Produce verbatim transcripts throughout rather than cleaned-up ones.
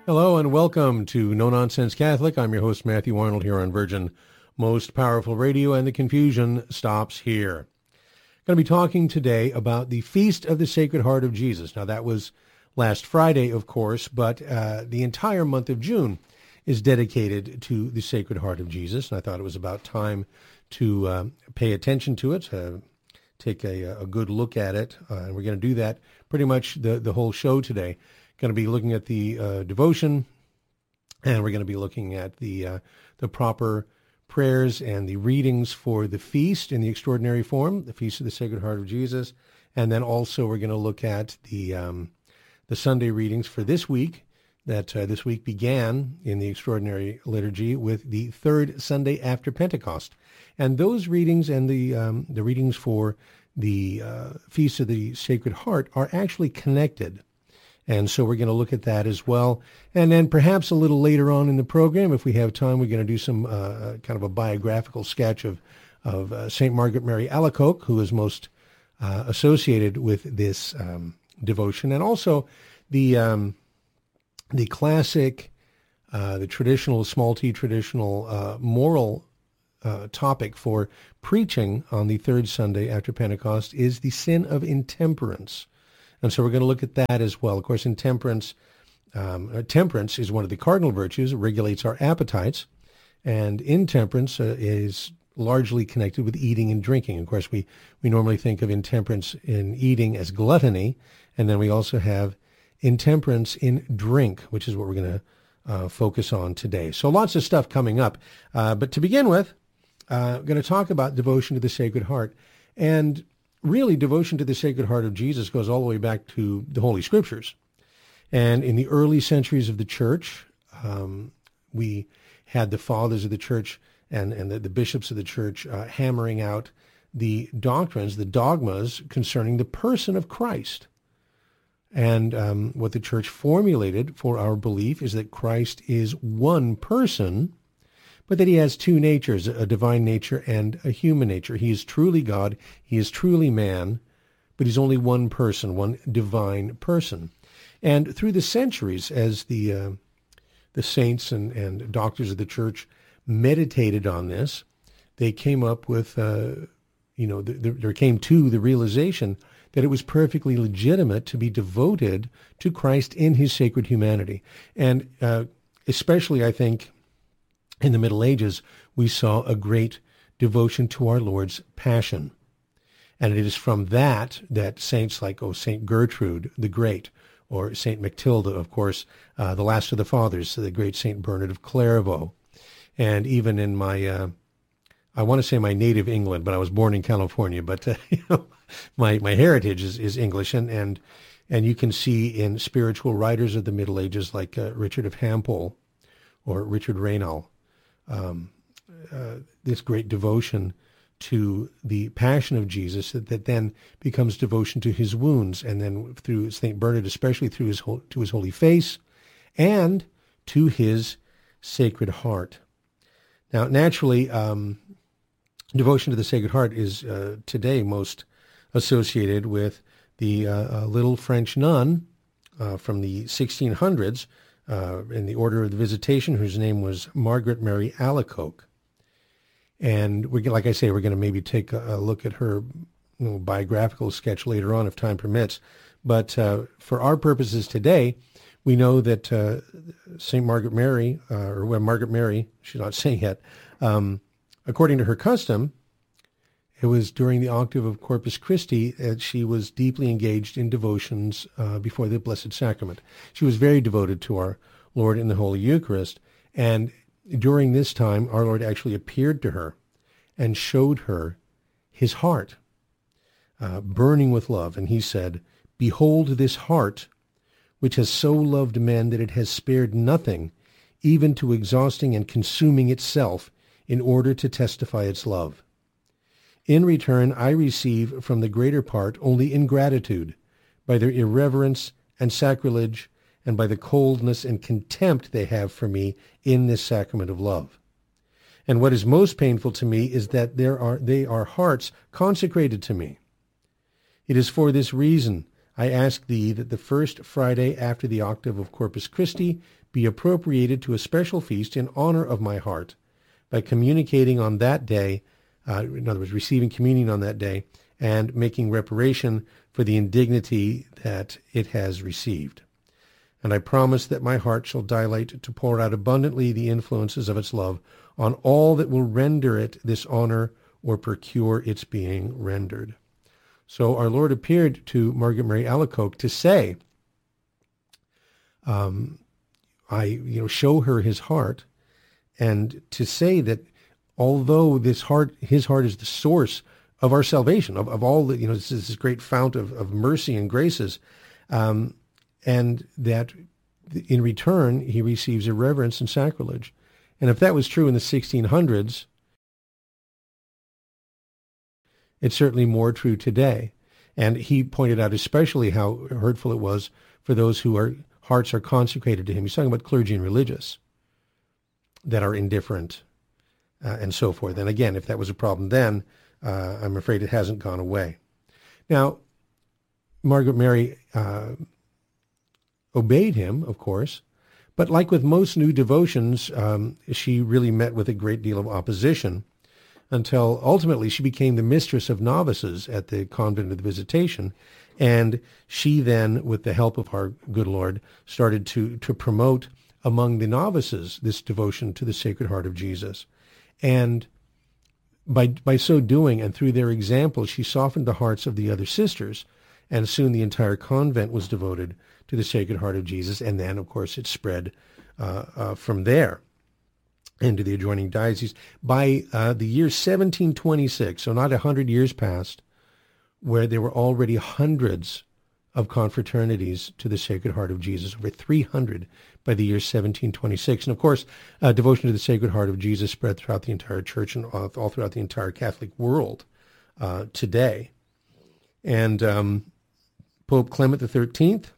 Hello and welcome to No Nonsense Catholic. I'm your host, Matthew Arnold, here on Virgin Most Powerful Radio, and the confusion stops here. Going to be talking today about the Feast of the Sacred Heart of Jesus. Now, that was last Friday, of course, but uh, the entire month of June is dedicated to the Sacred Heart of Jesus, and I thought it was about time to uh, pay attention to it, uh, take a, a good look at it, uh, and we're going to do that pretty much the, the whole show today. Going to be looking at the uh, devotion, and we're going to be looking at the uh, the proper prayers and the readings for the feast in the extraordinary form, the Feast of the Sacred Heart of Jesus, and then also we're going to look at the um, the Sunday readings for this week. That uh, this week began in the extraordinary liturgy with the third Sunday after Pentecost, and those readings and the um, the readings for the uh, Feast of the Sacred Heart are actually connected. And so we're going to look at that as well. And then perhaps a little later on in the program, if we have time, we're going to do some uh, kind of a biographical sketch of, of uh, Saint Margaret Mary Alacoque, who is most uh, associated with this um, devotion. And also the um, the classic, uh, the traditional, small t traditional uh, moral uh, topic for preaching on the third Sunday after Pentecost is the sin of intemperance. And so we're going to look at that as well. Of course, intemperance, um, temperance is one of the cardinal virtues. It regulates our appetites. And intemperance uh, is largely connected with eating and drinking. Of course, we, we normally think of intemperance in eating as gluttony. And then we also have intemperance in drink, which is what we're going to uh, focus on today. So lots of stuff coming up. Uh, but to begin with, uh, I'm going to talk about devotion to the Sacred Heart. And really, devotion to the Sacred Heart of Jesus goes all the way back to the Holy Scriptures. And in the early centuries of the Church, um, we had the fathers of the Church and, and the, the bishops of the Church uh, hammering out the doctrines, the dogmas concerning the person of Christ. And um, what the Church formulated for our belief is that Christ is one person, but that he has two natures, a divine nature and a human nature. He is truly God, he is truly man, but he's only one person, one divine person. And through the centuries, as the uh, the saints and, and doctors of the Church meditated on this, they came up with, uh, you know, the, the, there came to the realization that it was perfectly legitimate to be devoted to Christ in his sacred humanity. And uh, especially, I think, in the Middle Ages, we saw a great devotion to our Lord's Passion. And it is from that that saints like, oh, Saint Gertrude the Great, or Saint Matilda, of course, uh, the last of the fathers, the great Saint Bernard of Clairvaux. And even in my, uh, I want to say my native England, but I was born in California, but uh, you know, my, my heritage is, is English. And, and, and you can see in spiritual writers of the Middle Ages like uh, Richard of Hampole or Richard Raynal, Um, uh, this great devotion to the passion of Jesus that, that then becomes devotion to his wounds, and then through Saint Bernard, especially through his to his holy face and to his Sacred Heart. Now, naturally, um, devotion to the Sacred Heart is uh, today most associated with the uh, uh, little French nun uh, from the sixteen hundreds, Uh, in the Order of the Visitation, whose name was Margaret Mary Alacoque. And we, like I say, we're going to maybe take a, a look at her you know, biographical sketch later on if time permits. But uh, for our purposes today, we know that uh, Saint Margaret Mary, uh, or well, Margaret Mary, she's not saying yet, um, according to her custom, it was during the octave of Corpus Christi that she was deeply engaged in devotions uh, before the Blessed Sacrament. She was very devoted to our Lord in the Holy Eucharist. And during this time, our Lord actually appeared to her and showed her his heart, uh, burning with love. And he said, "Behold this heart, which has so loved men that it has spared nothing, even to exhausting and consuming itself in order to testify its love. In return, I receive from the greater part only ingratitude, by their irreverence and sacrilege, and by the coldness and contempt they have for me in this sacrament of love. And what is most painful to me is that there are they are hearts consecrated to me. It is for this reason I ask thee that the first Friday after the octave of Corpus Christi be appropriated to a special feast in honor of my heart, by communicating on that day, uh, in other words, receiving communion on that day, and making reparation for the indignity that it has received. And I promise that my heart shall dilate to pour out abundantly the influences of its love on all that will render it this honor or procure its being rendered. So our Lord appeared to Margaret Mary Alacoque to say, um, I, you know, show her his heart, and to say that although this heart, his heart is the source of our salvation, of, of all the, you know, this is this great fount of, of mercy and graces, um, and that in return he receives irreverence and sacrilege. And if that was true in the sixteen hundreds, it's certainly more true today. And he pointed out especially how hurtful it was for those who are hearts are consecrated to him. He's talking about clergy and religious that are indifferent uh, and so forth. And again, if that was a problem then, uh, I'm afraid it hasn't gone away. Now, Margaret Mary uh, obeyed him, of course, but like with most new devotions, um, she really met with a great deal of opposition until ultimately she became the mistress of novices at the Convent of the Visitation. And she then, with the help of our good Lord, started to, to promote among the novices this devotion to the Sacred Heart of Jesus. And by, by so doing, and through their example, she softened the hearts of the other sisters, and soon the entire convent was devoted to the Sacred Heart of Jesus. And then, of course, it spread uh, uh, from there into the adjoining diocese. By uh, the year seventeen twenty-six, so not a hundred years passed, where there were already hundreds of confraternities to the Sacred Heart of Jesus, over three hundred by the year seventeen twenty-six. And of course, uh, devotion to the Sacred Heart of Jesus spread throughout the entire church and all, all throughout the entire Catholic world uh, today. And um, Pope Clement the thirteenth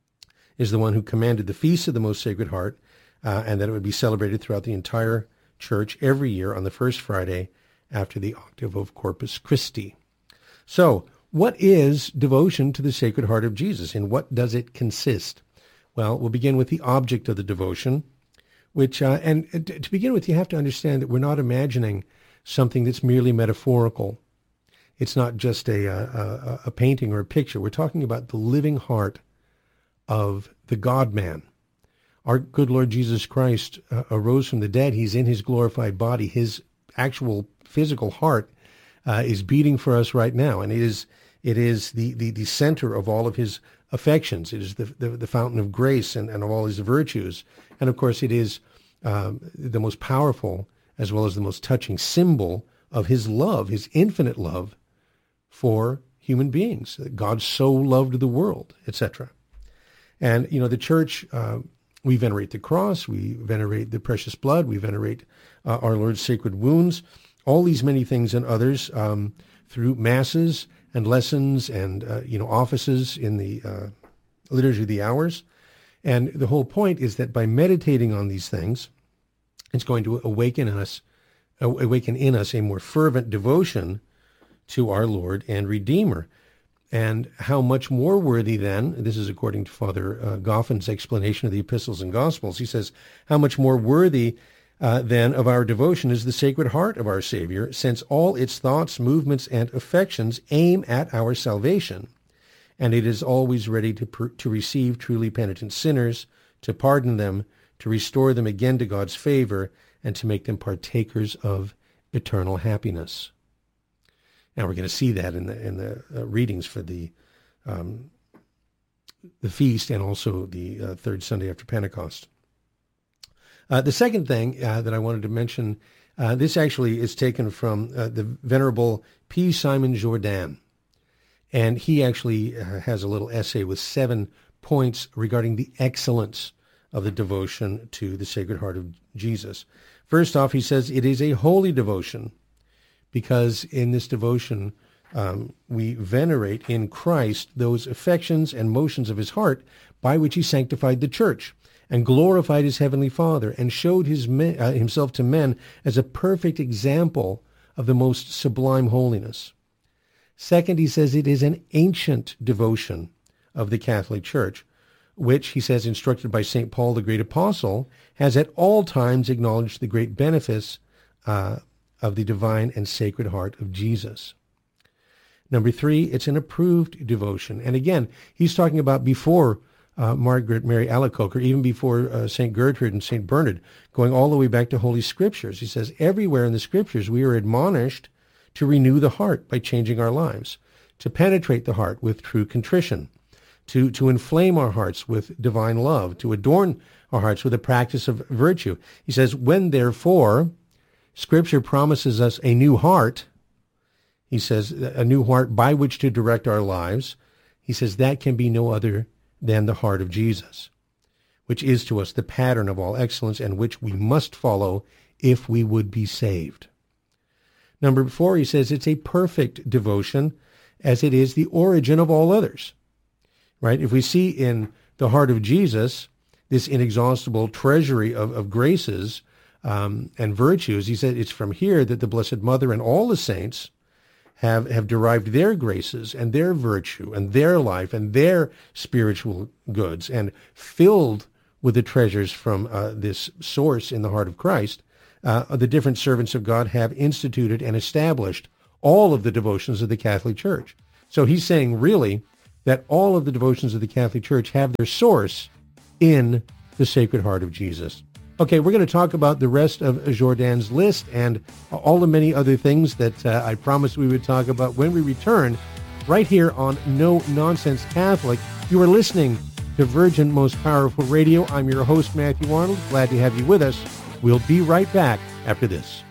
is the one who commanded the Feast of the Most Sacred Heart, uh, and that it would be celebrated throughout the entire church every year on the first Friday after the octave of Corpus Christi. So, what is devotion to the Sacred Heart of Jesus, and what does it consist? Well, we'll begin with the object of the devotion, which, uh, and to begin with, you have to understand that we're not imagining something that's merely metaphorical. It's not just a, a, a painting or a picture. We're talking about the living heart of the God-man. Our good Lord Jesus Christ uh, arose from the dead. He's in his glorified body. His actual physical heart uh, is beating for us right now, and it is it is the, the, the center of all of his affections. It is the, the, the fountain of grace and, and of all his virtues. And of course, it is um, the most powerful as well as the most touching symbol of his love, his infinite love for human beings. God so loved the world, et cetera. And, you know, the church, uh, we venerate the cross, we venerate the precious blood, we venerate uh, our Lord's sacred wounds, all these many things and others um, through masses and lessons and, uh, you know, offices in the uh, Liturgy of the Hours. And the whole point is that by meditating on these things, it's going to awaken in us, awaken in us a more fervent devotion to our Lord and Redeemer. And how much more worthy then, this is according to Father uh, Goffin's explanation of the Epistles and Gospels, he says, how much more worthy uh, then of our devotion is the Sacred Heart of our Savior, since all its thoughts, movements, and affections aim at our salvation, and it is always ready to, pr- to receive truly penitent sinners, to pardon them, to restore them again to God's favor, and to make them partakers of eternal happiness. Now we're going to see that in the in the uh, readings for the um, the feast and also the uh, third Sunday after Pentecost. Uh, the second thing uh, that I wanted to mention, uh, this actually is taken from uh, the Venerable P. Simon Jourdain, and he actually uh, has a little essay with seven points regarding the excellence of the devotion to the Sacred Heart of Jesus. First off, he says it is a holy devotion, because in this devotion, um, we venerate in Christ those affections and motions of his heart by which he sanctified the church and glorified his heavenly Father and showed his men, uh, himself to men as a perfect example of the most sublime holiness. Second, he says it is an ancient devotion of the Catholic Church, which, he says, instructed by Saint Paul the great apostle, has at all times acknowledged the great benefits uh, of the divine and sacred heart of Jesus. Number three, it's an approved devotion. And again, he's talking about before uh, Margaret Mary Alacoque, or even before uh, Saint Gertrude and Saint Bernard, going all the way back to Holy Scriptures. He says, everywhere in the Scriptures we are admonished to renew the heart by changing our lives, to penetrate the heart with true contrition, to, to inflame our hearts with divine love, to adorn our hearts with the practice of virtue. He says, when therefore Scripture promises us a new heart, he says, a new heart by which to direct our lives, he says that can be no other than the heart of Jesus, which is to us the pattern of all excellence and which we must follow if we would be saved. Number four, he says it's a perfect devotion, as it is the origin of all others, right? If we see in the heart of Jesus this inexhaustible treasury of, of graces um, and virtues, he said it's from here that the Blessed Mother and all the saints have, have derived their graces and their virtue and their life and their spiritual goods, and filled with the treasures from uh, this source in the heart of Christ, uh, the different servants of God have instituted and established all of the devotions of the Catholic Church. So he's saying really that all of the devotions of the Catholic Church have their source in the Sacred Heart of Jesus. Okay, we're going to talk about the rest of Jourdain's list and all the many other things that uh, I promised we would talk about when we return, right here on No Nonsense Catholic. You are listening to Virgin Most Powerful Radio. I'm your host, Matthew Arnold. Glad to have you with us. We'll be right back after this.